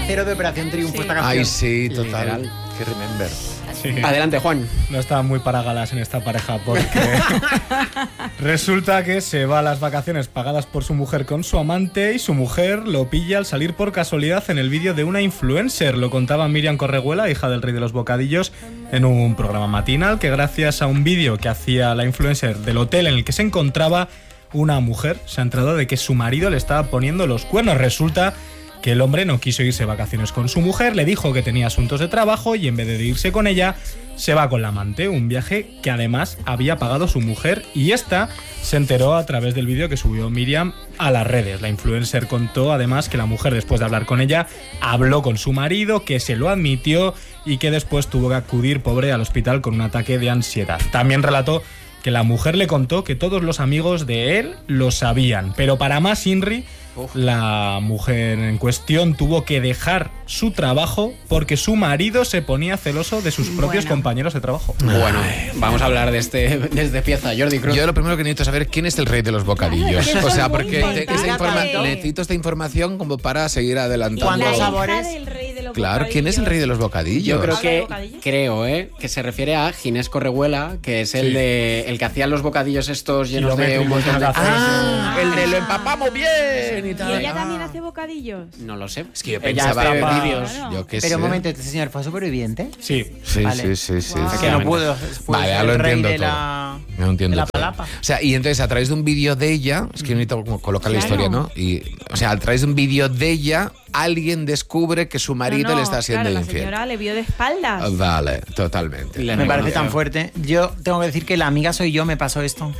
escena cero de Operación Triunfo esta canción. Ay, sí, total. Que remember. Sí. Adelante, Juan. No estaban muy para galas en esta pareja porque resulta que se va a las vacaciones pagadas por su mujer con su amante y su mujer lo pilla al salir por casualidad en el vídeo de una influencer. Lo contaba Miriam Correguela, hija del rey de los bocadillos, en un programa matinal que gracias a un vídeo que hacía la influencer del hotel en el que se encontraba, una mujer se ha enterado de que su marido le estaba poniendo los cuernos. Resulta que el hombre no quiso irse de vacaciones con su mujer, le dijo que tenía asuntos de trabajo y en vez de irse con ella, se va con la amante, un viaje que además había pagado su mujer, y esta se enteró a través del vídeo que subió Miriam a las redes. La influencer contó además que la mujer, después de hablar con ella, habló con su marido, que se lo admitió y que después tuvo que acudir, pobre, al hospital con un ataque de ansiedad. También relató que la mujer le contó que todos los amigos de él lo sabían, pero para más Inri, la mujer en cuestión tuvo que dejar su trabajo porque su marido se ponía celoso de sus propios compañeros de trabajo. Bueno, vamos a hablar de este pieza, Jordi Cruz. Yo lo primero que necesito saber es quién es el rey de los bocadillos. Claro, o sea, muy porque importante. necesito esta información como para seguir adelantando. ¿Cuántos La sabores? hija del rey de los Claro, ¿quién es el rey de los bocadillos? Yo creo ¿Habla de que bocadillos? que se refiere a Ginés Correguela, que es el que hacía los bocadillos estos llenos de un montón de... El de lo empapamos bien y tal. ¿Y ella también hace bocadillos? No lo sé. Es que yo Ella pensaba hace vídeos. Claro. Yo qué Pero sé. un momento, ¿este señor fue superviviente? Sí. Sí, Vale. sí. Es que no pudo. Vale, ya lo el rey entiendo de todo. la... No entiendo de la todo. palapa. O sea, y entonces a través de un vídeo de ella, es que necesito como colocar la historia, ¿no? Y, o sea, a través de un vídeo de ella, alguien descubre que su marido le está haciendo claro, infiel. La señora le vio de espaldas. Vale, totalmente. Me parece tan fuerte. Yo tengo que decir que la amiga soy yo, me pasó esto.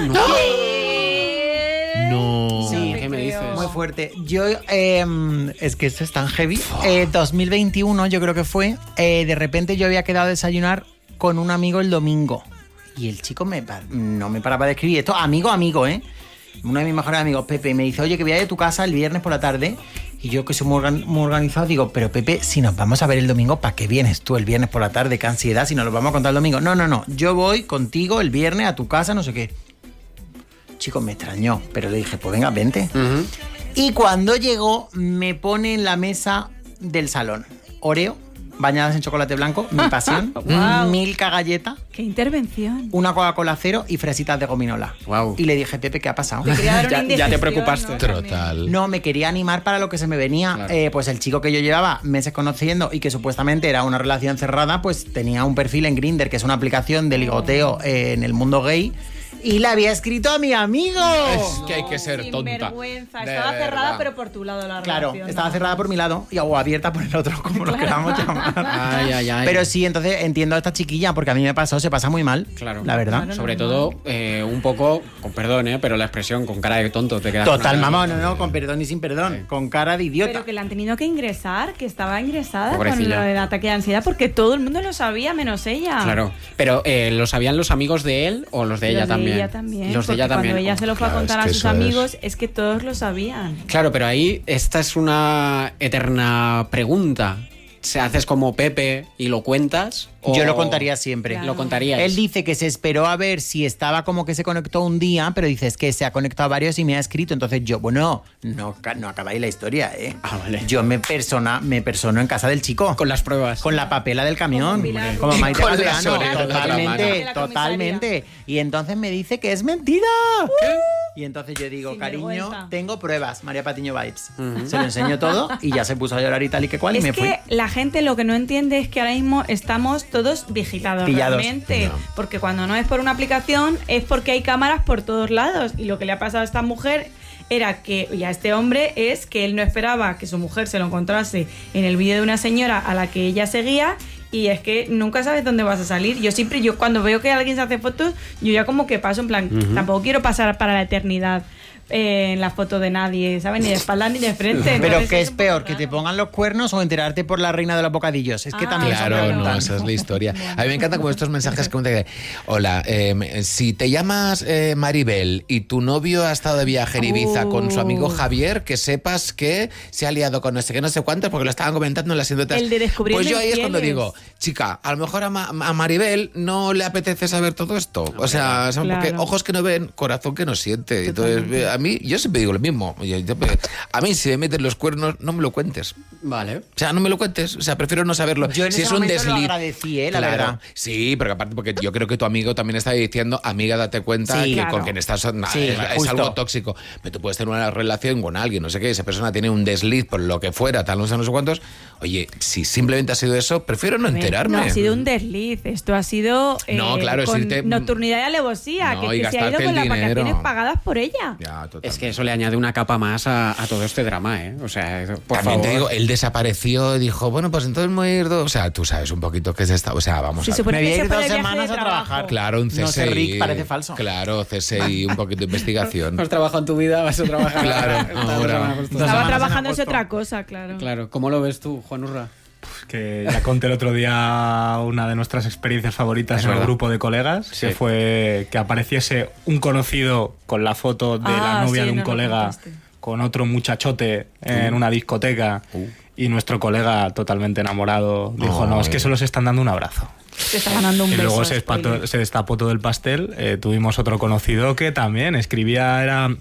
No. Sí, ¿Qué me dices? muy fuerte. Yo, es que esto es tan heavy. 2021 yo creo que fue. De repente yo había quedado a desayunar con un amigo el domingo. Y el chico no me paraba de escribir. Esto, amigo, ¿eh? Uno de mis mejores amigos, Pepe, me dice, oye, que voy a ir a tu casa el viernes por la tarde. Y yo, que soy muy organizado, digo, pero Pepe, si nos vamos a ver el domingo, ¿para qué vienes tú el viernes por la tarde? Qué ansiedad, si nos lo vamos a contar el domingo. No, yo voy contigo el viernes a tu casa, no sé qué. Chico, me extrañó, pero le dije, pues venga, vente. Y cuando llegó, me pone en la mesa del salón Oreo, bañadas en chocolate blanco, mi pasión, Wow. Milka galleta, ¡Qué intervención! una Coca-Cola cero y fresitas de gominola. Wow. Y le dije, Pepe, ¿qué ha pasado? Te quería dar una Ya te indigestión, preocupaste. ¿no? Total. No, me quería animar para lo que se me venía. Claro. Pues el chico que yo llevaba meses conociendo y que supuestamente era una relación cerrada, pues tenía un perfil en Grindr, que es una aplicación de ligoteo en el mundo gay. Y le había escrito a mi amigo. Es que hay que ser Sin tonta. vergüenza. De Estaba cerrada, verdad. pero por tu lado la Claro, relación. estaba ¿no? cerrada por mi lado o abierta por el otro, como lo queramos llamar. Ay. Pero sí, entonces entiendo a esta chiquilla, porque a mí me pasó, se pasa muy mal. Claro. La verdad. Claro. Sobre todo, un poco, con perdón, pero la expresión con cara de tonto te queda. Total, mamá, no, con perdón y sin perdón, con cara de idiota. Pero que la han tenido que ingresar, que estaba ingresada Pobrecilla. con lo del ataque de ansiedad, porque todo el mundo lo sabía, menos ella. Claro. Pero, ¿lo sabían los amigos de él o los de ella Los también? De ella también. Los de ella porque también. Cuando ella se lo fue a Claro, contar es que a sus eso amigos, es que todos lo sabían. Claro, pero ahí esta es una eterna pregunta. ¿Se haces como Pepe y lo cuentas? Yo lo contaría siempre. Claro. Lo contarías. Él dice que se esperó a ver si estaba como que se conectó un día, pero dice es que se ha conectado a varios y me ha escrito. Entonces yo, bueno, no acabáis la historia, ¿eh? Ah, vale. Yo me persono en casa del chico. Con las pruebas. Con la papela del camión. Como Pilar. Como Maite Con las Valdeano. orejas de la Totalmente, mano. totalmente. Y entonces me dice que es mentira. Y entonces yo digo, Sin cariño, vergüenza. tengo pruebas. María Patiño Vibes. Se lo enseño todo y ya se puso a llorar y tal y que cual y Es me que fui. la gente lo que no entiende es que ahora mismo estamos todos vigilados Pillados. realmente. No. Porque cuando no es por una aplicación, es porque hay cámaras por todos lados. Y lo que le ha pasado a esta mujer era que, y a este hombre, es que él no esperaba que su mujer se lo encontrase en el vídeo de una señora a la que ella seguía. Y es que nunca sabes dónde vas a salir. Yo cuando veo que alguien se hace fotos, yo ya como que paso en plan, tampoco quiero pasar para la eternidad en la foto de nadie, ¿sabes? Ni de espalda ni de frente. Pero Entonces ¿qué es un poco peor? ¿Que raro. te pongan los cuernos o enterarte por la reina de los bocadillos? Es que también son Claro, no, preguntas. esa es la historia. A mí me encanta como estos mensajes que me hola, si te llamas Maribel y tu novio ha estado de viaje en Ibiza con su amigo Javier, que sepas que se ha liado con no sé qué, no sé cuántos, porque lo estaban comentando en las anécdotas. El de Descubriendo Pues yo ahí es cuando Infieles. digo, chica, a lo mejor a Maribel no le apetece saber todo esto. O sea, Claro. porque ojos que no ven, corazón que no siente. Entonces, a a mí, yo siempre digo lo mismo. A mí, si me metes los cuernos, no me lo cuentes. Vale. O sea, no me lo cuentes. O sea, prefiero no saberlo. Yo en si ese es un momento desliz. lo agradecí, la claro. verdad. Sí, pero aparte, porque yo creo que tu amigo también está diciendo, amiga, date cuenta Sí, que claro. con quien estás Sí, es justo. algo tóxico. Pero tú puedes tener una relación con alguien, no sé qué, esa persona tiene un desliz por lo que fuera, tal, no sé cuántos. Oye, si simplemente ha sido eso, prefiero no enterarme. No ha sido un desliz, esto ha sido No, claro, es con irte- nocturnidad y alevosía, No, que y se ha ido gastarte con el las dinero. vacaciones pagadas por ella. Ya, totalmente. Es que eso le añade una capa más a todo este drama, ¿eh? O sea, por También favor. te digo, él desapareció y dijo, bueno, pues entonces me voy a ir o sea, tú sabes un poquito qué es esta, o sea, vamos Se a ver. supone Me voy a que ir se fue 2 de viaje semanas de a trabajo. trabajar. Claro, un CSI. No sé, Rick, parece falso. Claro, CSI, un poquito de investigación. Has trabajado en tu vida, vas a trabajar. Claro, Esta ahora. semana justo. Dos Estaba semanas trabajando en es agosto. otra cosa, claro. Claro, ¿cómo lo ves tú, Juan Urra? Que ya conté el otro día una de nuestras experiencias favoritas Es en un verdad. grupo de colegas, Sí. que fue que apareciese un conocido con la foto de la novia sí, de un nos lo colega contaste. con otro muchachote en una discoteca y nuestro colega totalmente enamorado dijo, no, es que solo se están dando un abrazo. Te está ganando un Y beso. luego spoiler. se destapó todo el pastel. Tuvimos otro conocido que también escribía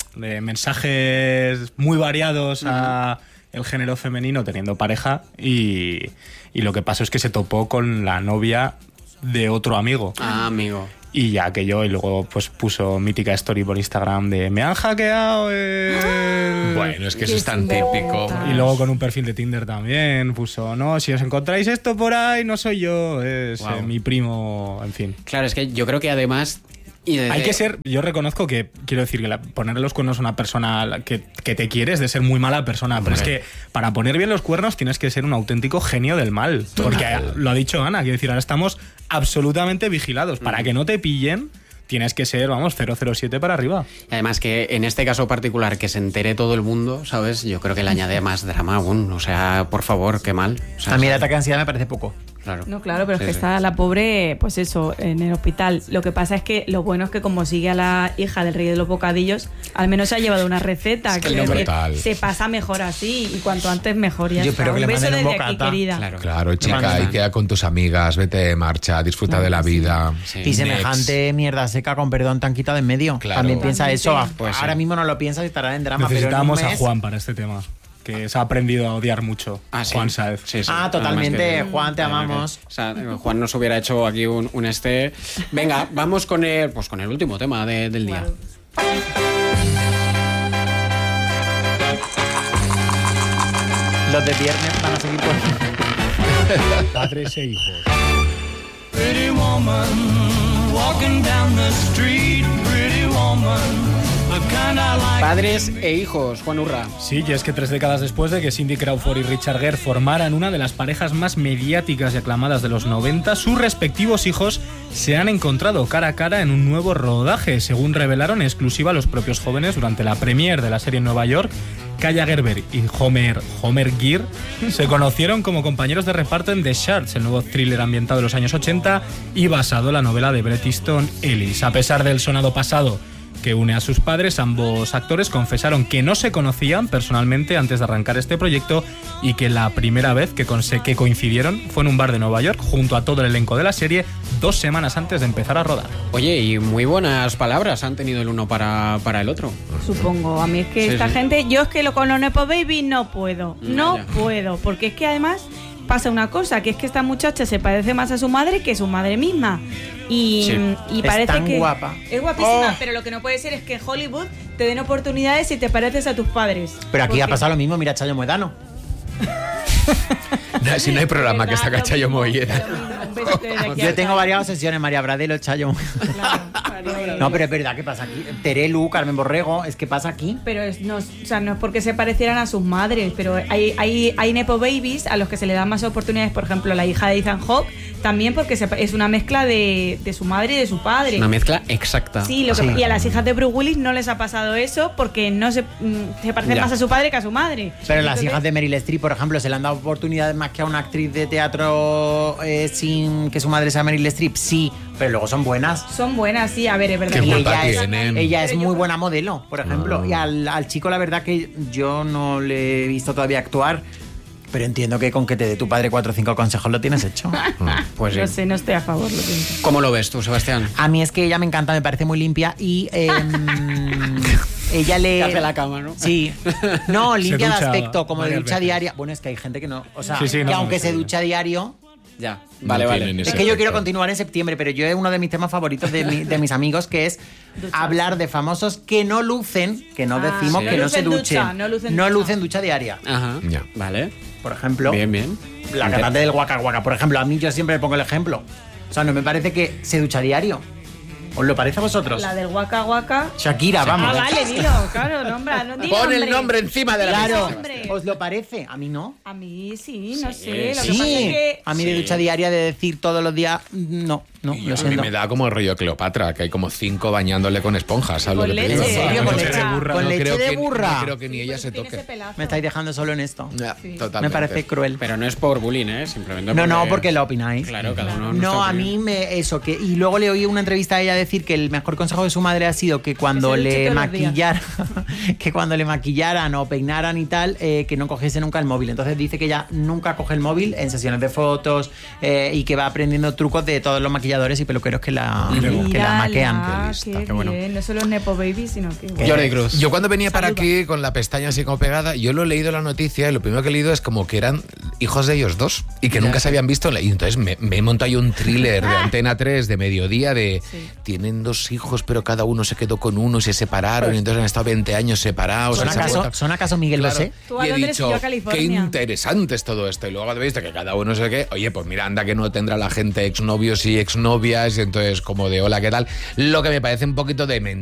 mensajes muy variados a el género femenino teniendo pareja y lo que pasó es que se topó con la novia de otro amigo. Ah, amigo. Y ya aquello, y luego pues puso mítica story por Instagram de me han hackeado Bueno, es que eso Qué es tan idiota. típico. Y luego con un perfil de Tinder también puso, no, si os encontráis esto por ahí, no soy yo, es Wow. mi primo, en fin. Claro, es que yo creo que además... Hay que ser, yo reconozco que, quiero decir, que ponerle los cuernos a una persona que te quiere es de ser muy mala persona, pero es que para poner bien los cuernos tienes que ser un auténtico genio del mal. Porque lo ha dicho Ana, quiero decir, ahora estamos absolutamente vigilados. Para que no te pillen, tienes que ser, vamos, 007 para arriba. Además que en este caso particular que se entere todo el mundo, ¿sabes? Yo creo que le añade más drama aún. O sea, por favor, qué mal. O sea, A mí el ataque de ansiedad me parece poco. Claro. No, claro, pero Sí, es que sí. está la pobre, pues eso, en el hospital. Lo que pasa es que lo bueno es que como sigue a la hija del rey de los bocadillos, al menos se ha llevado una receta. Es que que lo es que brutal. se pasa mejor así y cuanto antes mejor. Ya Yo está. espero que le Un beso manden un desde aquí, bocata. querida. Claro. Claro, chica, Vale. y queda con tus amigas, vete de marcha, disfruta de la vida. Sí. Y Next. semejante mierda seca, con perdón, tan quitado en medio. Claro. También piensa Totalmente. eso. Pues Ahora sí. mismo no lo piensas y estará en drama. Necesitábamos pero en a un mes- Juan para este tema, que se ha aprendido a odiar mucho. Ah, sí. Juan Saez. Sí, sí. Ah, Además totalmente. que- Juan, te amamos. O sea, Juan nos hubiera hecho aquí un Venga, vamos con el último tema del día. Claro. Los de viernes van a seguir con... Padres e hijos. Pretty woman, walking down the street, pretty woman, the kind I like. Padres e hijos, Juan Urra. Sí, y es que 3 décadas después de que Cindy Crawford y Richard Gere formaran una de las parejas más mediáticas y aclamadas de los 90, sus respectivos hijos se han encontrado cara a cara en un nuevo rodaje, según revelaron en exclusiva los propios jóvenes durante la premiere de la serie en Nueva York. Kaya Gerber y Homer Gere se conocieron como compañeros de reparto en The Shards, el nuevo thriller ambientado en los años 80 y basado en la novela de Bret Easton Ellis. A pesar del sonado pasado que une a sus padres, ambos actores confesaron que no se conocían personalmente antes de arrancar este proyecto y que la primera vez que coincidieron fue en un bar de Nueva York junto a todo el elenco de la serie 2 semanas antes de empezar a rodar. Oye, y muy buenas palabras han tenido el uno para el otro. Supongo. A mí es que Sí, esta sí. gente, yo es que con los Nepo Baby no puedo. No Ya. puedo. Porque es que además pasa una cosa, que es que esta muchacha se parece más a su madre que su madre misma. Y, Sí. y Es parece tan que guapa. es guapísima, Oh. pero lo que no puede ser es que en Hollywood te den oportunidades si te pareces a tus padres. Pero aquí Porque- ha pasado lo mismo, mira Chayo Moedano. No, si no hay programa que ¿Verdad? saca Lo Chayo mismo, Mollera. lo mismo. Un beso desde aquí Yo a tengo Chayo. varias obsesiones, María Bradelo, Chayo Moedano. Claro. No, pero es verdad, ¿qué pasa aquí? Terelu, Carmen Borrego, es que pasa aquí. Pero no, o sea, no es porque se parecieran a sus madres, pero hay Nepo Babies a los que se le dan más oportunidades, por ejemplo, la hija de Ethan Hawke, también porque es una mezcla de su madre y de su padre. Una mezcla exacta. Sí, lo que, Sí. y a las hijas de Bruce Willis no les ha pasado eso porque no se parecen Ya. más a su padre que a su madre. Pero las Entonces, hijas de Meryl Streep, por ejemplo, se le han dado oportunidades más que a una actriz de teatro sin que su madre sea Meryl Streep. Sí, pero luego son buenas. son buenas, sí, a ver, es verdad. Qué Y culpa ella es, tienen. ella es Pero yo- muy buena modelo, por ejemplo. Y al chico, la verdad que yo no le he visto todavía actuar, pero entiendo que con que te dé tu padre 4 o 5 consejos lo tienes hecho. Pues No sí. sé, no estoy a favor, lo siento. ¿Cómo lo ves tú, Sebastián? A mí es que ella me encanta, me parece muy limpia y ella le... Que hace la cama, ¿no? Sí. No, limpia de ducha aspecto, como de varias ducha veces. diaria. Bueno, es que hay gente que no... O sea, Sí, sí, que no, aunque no, se sí. ducha diario... Ya, No vale, vale. tienen Es ese que yo quiero efecto. continuar en septiembre, pero yo es uno de mis temas favoritos de mis amigos, que es hablar de famosos que no lucen, que no decimos sí. que No no se lucen duchen. ducha, no lucen no ducha. lucen ducha diaria. Ajá. Ya. Vale. Por ejemplo, Bien, bien. la cantante del Waka Waka, por ejemplo, a mí yo siempre le pongo el ejemplo. O sea, no me parece que se ducha diario. ¿Os lo parece a vosotros? La del Waka Waka. Shakira, vamos. Ah, vale, dilo, claro, nombra. No, di Pon el nombre encima de la Claro, mesa. Hombre. ¿os lo parece? A mí no. A mí sí, no sé. Lo que Sí, pasa es que... a mí de ducha diaria de decir todos los días, no, Y lo a mí siento. me da como el rollo Cleopatra, que hay como 5 bañándole con esponjas. ¿Sabes Con lo que te leche. digo? ¿En serio? No, ¿Con no leche creo- de burra? ¿Con no leche creo de que- burra? No creo que ni ella se Tiene toque. ese pelazo. Me estáis dejando solo en esto. Ya, Sí. totalmente. Me parece cruel. Pero no es por bullying, ¿eh? Simplemente No, porque lo opináis. Claro, cada uno. nuestra No, a opinión. mí eso que y luego le oí una entrevista a ella decir que el mejor consejo de su madre ha sido que cuando Que se duche le todos los días. maquillara, que cuando le maquillaran o peinaran y tal, que no cogiese nunca el móvil. Entonces dice que ella nunca coge el móvil en sesiones de fotos y que va aprendiendo trucos de todos los maquilladores y peluqueros que la maquean. Mírala, lista, qué qué bueno. bien. No solo es Nepo Baby, sino que... Jordi Cruz. Yo cuando venía para Saluda. aquí con la pestaña así como pegada, yo lo he leído la noticia y lo primero que he leído es como que eran hijos de ellos dos y que nunca se habían visto. Y entonces me he montado yo un thriller de Antena 3 de mediodía de tienen 2 hijos pero cada uno se quedó con uno y se separaron y entonces han estado 20 años separados. ¿Son se han acaso, vuelto- ¿Son acaso Miguel Claro. Bosé? Tú a Y he Londres y dicho, yo a qué California. interesante es todo esto. Y luego habéis visto que cada uno sé qué. Oye, pues mira, anda que no tendrá la gente exnovios y exnovias. Y entonces, como de hola, ¿qué tal? Lo que me parece un poquito de